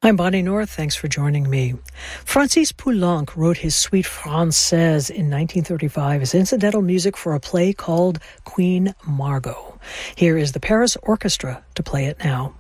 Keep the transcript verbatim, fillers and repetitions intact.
I'm Bonnie North. Thanks for joining me. Francis Poulenc wrote his Suite Française in nineteen thirty-five as incidental music for a play called Queen Margot. Here is the Paris Orchestra to play it now.